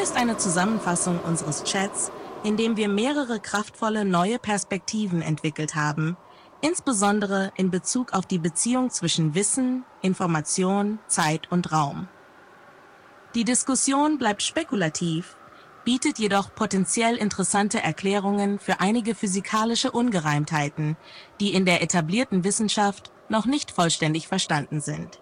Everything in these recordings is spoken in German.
ist eine Zusammenfassung unseres Chats, in dem wir mehrere kraftvolle neue Perspektiven entwickelt haben, insbesondere in Bezug auf die Beziehung zwischen Wissen, Information, Zeit und Raum. Die Diskussion bleibt spekulativ, bietet jedoch potenziell interessante Erklärungen für einige physikalische Ungereimtheiten, die in der etablierten Wissenschaft noch nicht vollständig verstanden sind.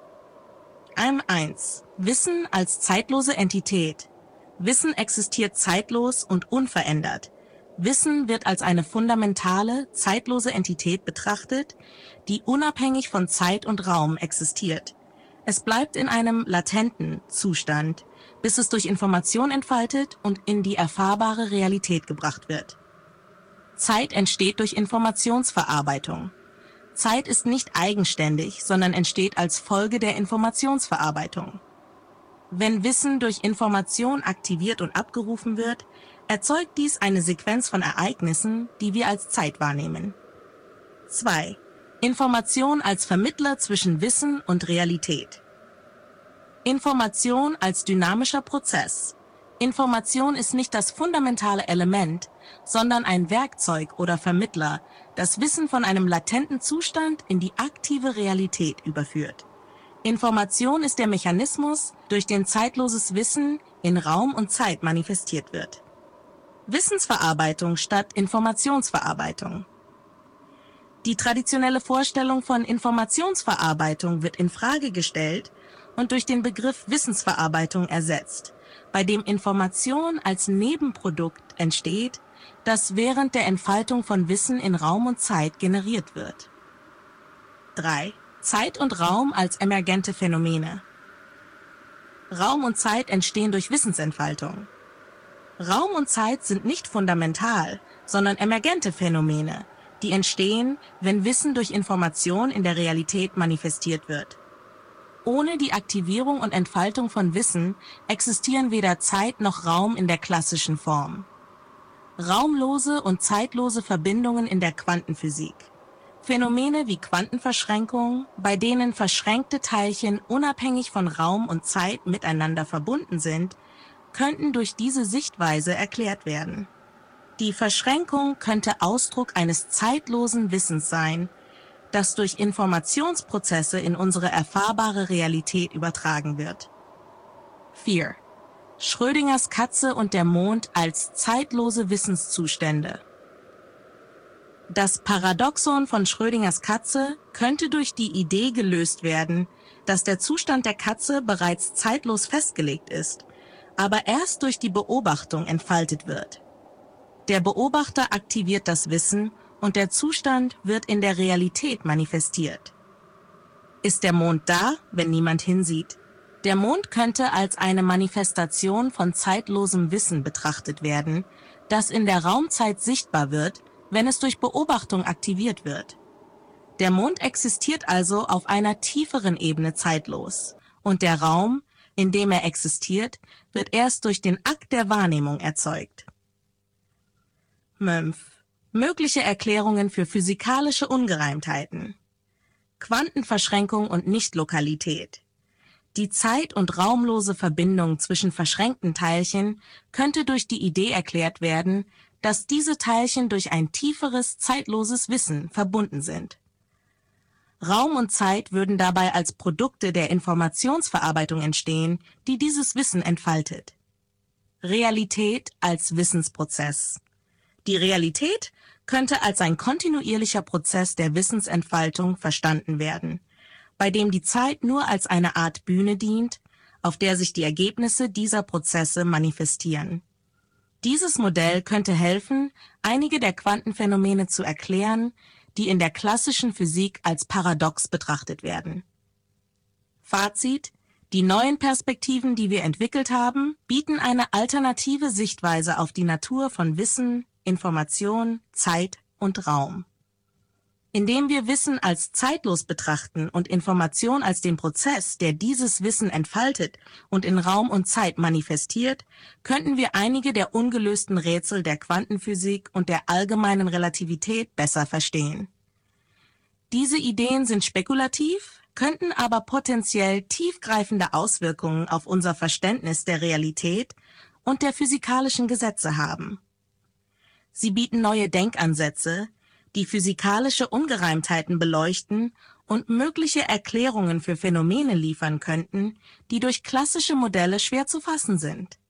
1. Wissen als zeitlose Entität. Wissen existiert zeitlos und unverändert. Wissen wird als eine fundamentale, zeitlose Entität betrachtet, die unabhängig von Zeit und Raum existiert. Es bleibt in einem latenten Zustand, bis es durch Information entfaltet und in die erfahrbare Realität gebracht wird. Zeit entsteht durch Informationsverarbeitung. Zeit ist nicht eigenständig, sondern entsteht als Folge der Informationsverarbeitung. Wenn Wissen durch Information aktiviert und abgerufen wird, erzeugt dies eine Sequenz von Ereignissen, die wir als Zeit wahrnehmen. 2. Information als Vermittler zwischen Wissen und Realität. Information als dynamischer Prozess. Information ist nicht das fundamentale Element, sondern ein Werkzeug oder Vermittler, das Wissen von einem latenten Zustand in die aktive Realität überführt. Information ist der Mechanismus, durch den zeitloses Wissen in Raum und Zeit manifestiert wird. Wissensverarbeitung statt Informationsverarbeitung. Die traditionelle Vorstellung von Informationsverarbeitung wird in Frage gestellt und durch den Begriff Wissensverarbeitung ersetzt, bei dem Information als Nebenprodukt entsteht, das während der Entfaltung von Wissen in Raum und Zeit generiert wird. 3. Zeit und Raum als emergente Phänomene. Raum und Zeit entstehen durch Wissensentfaltung. Raum und Zeit sind nicht fundamental, sondern emergente Phänomene, die entstehen, wenn Wissen durch Information in der Realität manifestiert wird. Ohne die Aktivierung und Entfaltung von Wissen existieren weder Zeit noch Raum in der klassischen Form. Raumlose und zeitlose Verbindungen in der Quantenphysik. Phänomene wie Quantenverschränkung, bei denen verschränkte Teilchen unabhängig von Raum und Zeit miteinander verbunden sind, könnten durch diese Sichtweise erklärt werden. Die Verschränkung könnte Ausdruck eines zeitlosen Wissens sein, das durch Informationsprozesse in unsere erfahrbare Realität übertragen wird. 4. Schrödingers Katze und der Mond als zeitlose Wissenszustände. Das Paradoxon von Schrödingers Katze könnte durch die Idee gelöst werden, dass der Zustand der Katze bereits zeitlos festgelegt ist, aber erst durch die Beobachtung entfaltet wird. Der Beobachter aktiviert das Wissen und der Zustand wird in der Realität manifestiert. Ist der Mond da, wenn niemand hinsieht? Der Mond könnte als eine Manifestation von zeitlosem Wissen betrachtet werden, das in der Raumzeit sichtbar wird, wenn es durch Beobachtung aktiviert wird. Der Mond existiert also auf einer tieferen Ebene zeitlos, und der Raum, in dem er existiert, wird erst durch den Akt der Wahrnehmung erzeugt. 5. Mögliche Erklärungen für physikalische Ungereimtheiten. Quantenverschränkung und Nichtlokalität. Die zeit- und raumlose Verbindung zwischen verschränkten Teilchen könnte durch die Idee erklärt werden, dass diese Teilchen durch ein tieferes, zeitloses Wissen verbunden sind. Raum und Zeit würden dabei als Produkte der Informationsverarbeitung entstehen, die dieses Wissen entfaltet. Realität als Wissensprozess. Die Realität könnte als ein kontinuierlicher Prozess der Wissensentfaltung verstanden werden, bei dem die Zeit nur als eine Art Bühne dient, auf der sich die Ergebnisse dieser Prozesse manifestieren. Dieses Modell könnte helfen, einige der Quantenphänomene zu erklären, die in der klassischen Physik als paradox betrachtet werden. Fazit: Die neuen Perspektiven, die wir entwickelt haben, bieten eine alternative Sichtweise auf die Natur von Wissen, Information, Zeit und Raum. Indem wir Wissen als zeitlos betrachten und Information als den Prozess, der dieses Wissen entfaltet und in Raum und Zeit manifestiert, könnten wir einige der ungelösten Rätsel der Quantenphysik und der allgemeinen Relativität besser verstehen. Diese Ideen sind spekulativ, könnten aber potenziell tiefgreifende Auswirkungen auf unser Verständnis der Realität und der physikalischen Gesetze haben. Sie bieten neue Denkansätze, die physikalische Ungereimtheiten beleuchten und mögliche Erklärungen für Phänomene liefern könnten, die durch klassische Modelle schwer zu fassen sind.